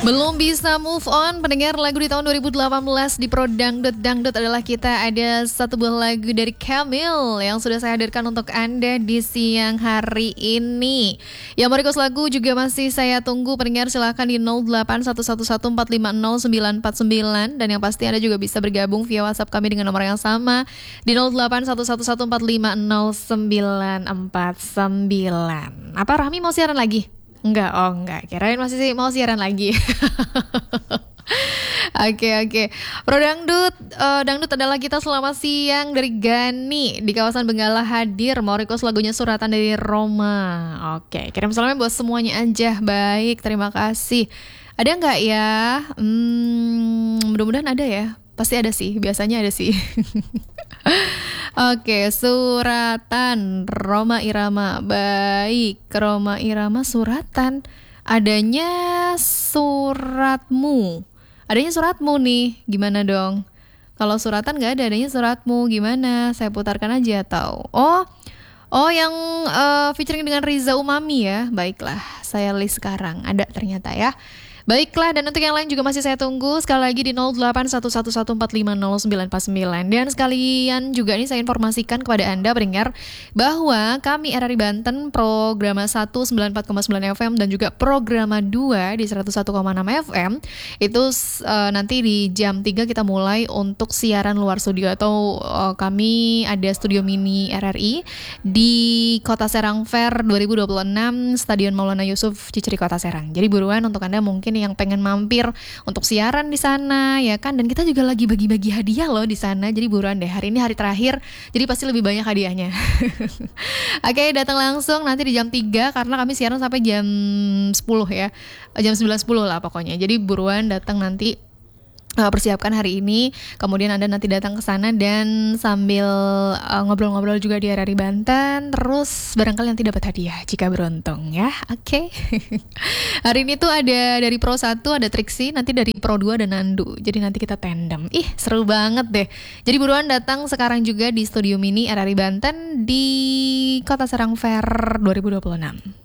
Belum bisa move on, pendengar lagu di tahun 2018 di Pro Dangdut. Dangdut adalah kita, ada satu buah lagu dari Kamil yang sudah saya hadirkan untuk Anda di siang hari ini. Yang mau request lagu juga masih saya tunggu, pendengar silahkan di 081114500949. Dan yang pasti Anda juga bisa bergabung via WhatsApp kami dengan nomor yang sama di 081114500949. Apa Rahmi mau siaran lagi? Enggak, kirain masih mau siaran lagi. Oke. Pro Dangdut, Dangdut adalah kita selama siang dari Gani di kawasan Benggala hadir. Mau request lagunya Suratan dari Roma. Oke, kirim salamnya buat semuanya aja. Baik, terima kasih. Ada nggak ya? Mudah-mudahan ada ya. Pasti ada sih, biasanya ada sih. Oke, Suratan Roma Irama. Baik, Roma Irama Suratan. Adanya suratmu. Adanya suratmu nih. Gimana dong? Kalau suratan gak ada, adanya suratmu. Gimana? Saya putarkan aja atau Oh yang featuring dengan Riza Umami ya. Baiklah, saya list sekarang. Ada ternyata ya. Baiklah, dan untuk yang lain juga masih saya tunggu. Sekali lagi di 081114500949. Dan sekalian juga ini saya informasikan kepada Anda pendengar bahwa kami RRI Banten Programa 1 94,9 FM dan juga Programa 2 di 101,6 FM itu nanti di jam 3 kita mulai untuk siaran luar studio, atau kami ada studio mini RRI di Kota Serang Fair 2026 Stadion Maulana Yusuf Ciceri Kota Serang. Jadi buruan untuk Anda mungkin yang pengen mampir untuk siaran di sana ya kan, dan kita juga lagi bagi-bagi hadiah loh di sana. Jadi buruan deh, hari ini hari terakhir, jadi pasti lebih banyak hadiahnya. Oke, datang langsung nanti di jam 3 karena kami siaran sampai jam 10 ya. Jam 9.10 lah pokoknya. Jadi buruan datang nanti, persiapkan hari ini, kemudian Anda nanti datang ke sana dan sambil ngobrol-ngobrol juga di RRI Banten, terus barangkali nanti dapat hadiah jika beruntung ya. Oke. Hari ini tuh ada dari Pro 1 ada Trixie, nanti dari Pro 2 ada Nandu. Jadi nanti kita tandem. Ih, seru banget deh. Jadi buruan datang sekarang juga di studio mini RRI Banten di Kota Serang Fair 2026.